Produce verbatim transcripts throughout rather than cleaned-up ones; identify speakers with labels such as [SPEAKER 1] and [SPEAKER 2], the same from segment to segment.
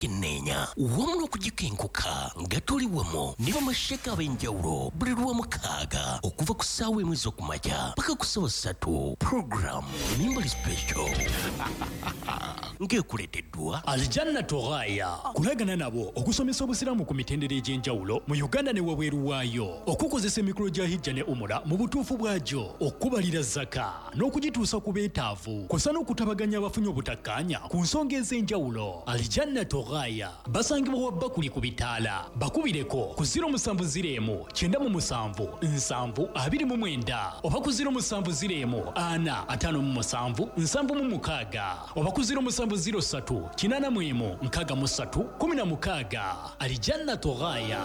[SPEAKER 1] Kinenya wamu n'okugikenkuka nga tuli wamu ne bamasheka ab'enjawulo buli lw'omukaaga okuva ku ssaawa emu ez'okumakya paka ku ssaawa ssatu. Program Mimbali Special ng'ekuleeteddwa
[SPEAKER 2] Aljanna Toghaya kulagana nabo okusomesa obusiraamu ku mitendera egy'enjawulo mu Uganda ne wabweru waayo, okukozesa emikolo gya hijja ne umura mu butuufu bwagyo, okubalira zaka n'okugituusa ku beetaavu, kw'ossa n'okutabaganya abafunye obutakkaanya ku nsonga ez'enjawulo. Aljanna Toghaya basangibwa wa Bakuli ku bitaala. Bakubireko ku ziro musanvu ziro emu kyenda mu musanvu nsanvu abiri mu mwenda oba ku ziro musanvu ziro emu ana ataano mu musanvu nsanvu mu mukaaga oba ku ziro musanvu ziro ssatu kinaana mu emu nkaaga mu ssatu kumi na mukaaga. Aljanna Toghaya.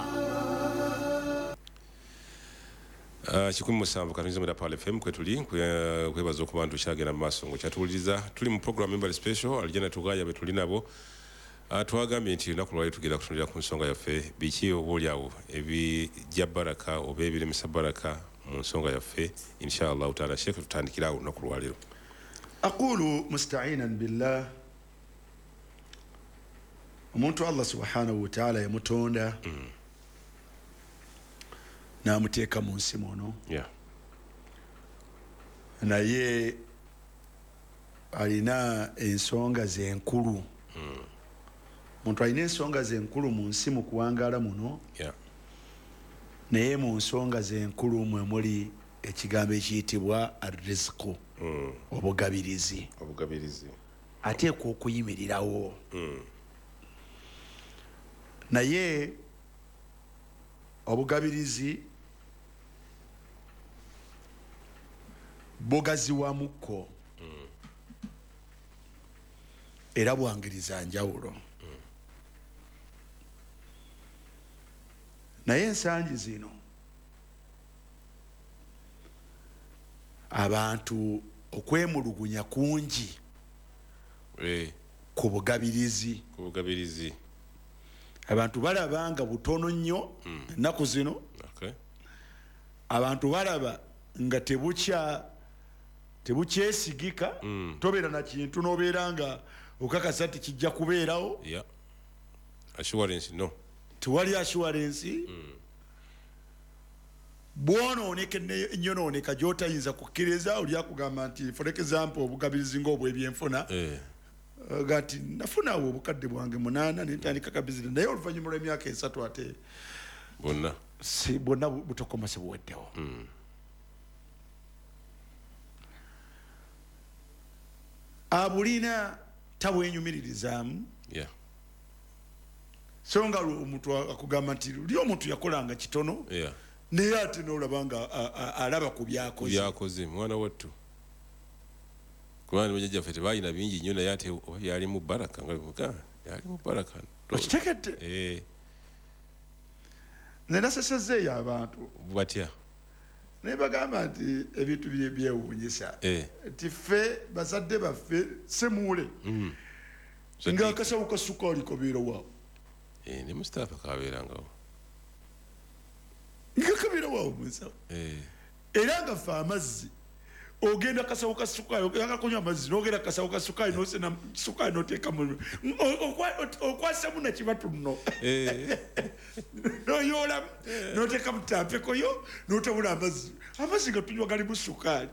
[SPEAKER 3] Uh, kikumi musanvu katunze mu Pal F M kwe tuli kwebaza okuba ntukyagenda mu maaso ngo kyatuwuliriza tuli mu program Mimbali Special. Aljanna Toghaya be tuli nabo. Uh, twagambye nti lunaku lwali tugenda kutunulira ku nsonga yaffe biki oboolyawo ebijja baraka oba ebiremesa baraka mu nsonga yaffe inshallah taala. Sheikh tutandikira awo lunaku lwaliro.
[SPEAKER 4] aqulu musta'inan billah, omuntu Allah subhanahu wa ta'ala yamutonda mm. n'amuteeka mu nsi muno
[SPEAKER 3] yeah.
[SPEAKER 4] naye alina ensonga zenkulu mm. Muntu alina ensonga zenkulu mu nsi mu kuwangaala muno
[SPEAKER 3] yeah.
[SPEAKER 4] naye mu nsonga zenkulu mwe muli ekigambo ekiyitibwa arrizqu mm. obugabirizi
[SPEAKER 3] obugabirizi
[SPEAKER 4] ateekwa okuyimirirawo
[SPEAKER 3] mm.
[SPEAKER 4] naye obugabirizi bugaziwamukko mm. era bwangiriza njawulo mm. naye ensangi zino abantu okwemulugunya kungi
[SPEAKER 3] e.
[SPEAKER 4] ku bugabirizi
[SPEAKER 3] ku bugabirizi
[SPEAKER 4] abantu balaba nga butono nnyo ennaku mm. zino
[SPEAKER 3] okay.
[SPEAKER 4] abantu balaba nga tebukya tebukyesigika mm. tobeera na kintu n'obeera nga okakasa nti kijja kubeerawo
[SPEAKER 3] yeah. assurance no
[SPEAKER 4] tewali assurance mm. bwonooneka ennyonooneka gy'otayinza kukkiriza oli akugamba nti for example obugabirizi ng'obw'ebyenfuna
[SPEAKER 3] eh.
[SPEAKER 4] gati nafunawo obukadde bwange munaana nentandika ka bizinesi naye oluvannyuma lw'emyaka esatu ate
[SPEAKER 3] bonna
[SPEAKER 4] si bonna butokoma se buweddewo
[SPEAKER 3] mm.
[SPEAKER 4] abulina tabwenyumiririzaamu
[SPEAKER 3] yeah.
[SPEAKER 4] so nga omuntu akugamba nti luli omuntu yakolanga kitono
[SPEAKER 3] yeah.
[SPEAKER 4] naye ate n'olaba nga alaba ku byakoze
[SPEAKER 3] byakoze mwana wattu kubanga bajjajjaffe tebalina bingi nnyo naye ate yali mu baraka nga yali mu baraka
[SPEAKER 4] okitegedde
[SPEAKER 3] eh.
[SPEAKER 4] ne nasesezeeyo abantu
[SPEAKER 3] bwatya
[SPEAKER 4] naye bagamba nti ebintu bye byewuunyisa
[SPEAKER 3] eh.
[SPEAKER 4] nti ffe bazadde baffe semuule
[SPEAKER 3] mm.
[SPEAKER 4] nga akasawo ka sukaali kabeera waawo
[SPEAKER 3] eh, ne Mustafa kabeerangawo
[SPEAKER 4] nga kabeera waawo munsawo
[SPEAKER 3] eh.
[SPEAKER 4] era nga ffe amazzi ogenda kasawo ka sukaali ogenda kunywa amazzi n'ogenda kasawo ka sukaali n'osena sukaali n'oteeka mu okwasamu nakibatu nno n'oyoolamu n'oteeka mu tampeko yo n'otabula amazzi amazzi nga tunywa galimu sukaali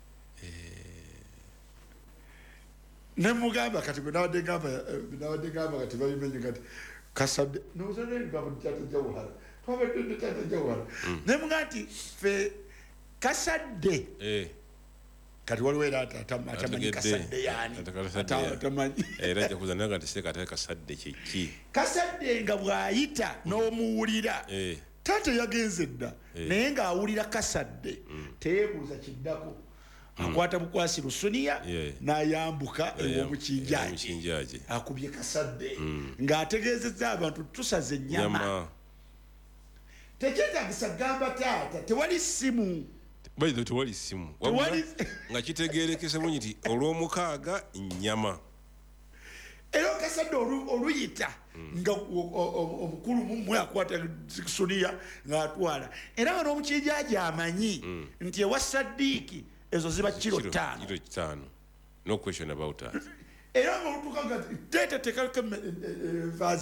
[SPEAKER 4] nemugamba kati gwe nabadde ngamba nabadde ngamba kati babimenye kati kasadde nozaneengamba ntikyatajawahala twabadde ntikyatajawahala nemuga nti fe kasadde kati waliwo era atamanyi kasadde yani atamanyi
[SPEAKER 3] era jakuza nanga tiseka ate kasadde kiki
[SPEAKER 4] kasadde nga bwayita n'omuwulira taata yagenze dda naye ng'awulira kasadde teyeebuuza kiddako akwata bukwasi lusuniya n'ayambuka ew'omukinjaji akubye kasadde ng'ategeezezza abantu tusaze ennyama tekyetagisa gamba taata tewali ssimu
[SPEAKER 3] bayido tewali simu nga kitegeerekese bunyi nti olw'omukaaga nnyama
[SPEAKER 4] era kasadde oluyita nga omukulu mumwe akwata suniya ng'atwala era nga n'omukinjaji amanyi nti ewa Sadiiki ezo ziba kiro ttaano
[SPEAKER 3] no question about that
[SPEAKER 4] era nga lutuka nga teeta tekaleka